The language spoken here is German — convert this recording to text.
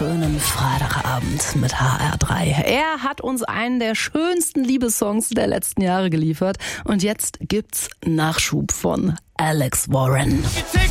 schönen Freitagabend mit HR3. Er hat uns einen der schönsten Liebessongs der letzten Jahre geliefert und jetzt gibt's Nachschub von Alex Warren.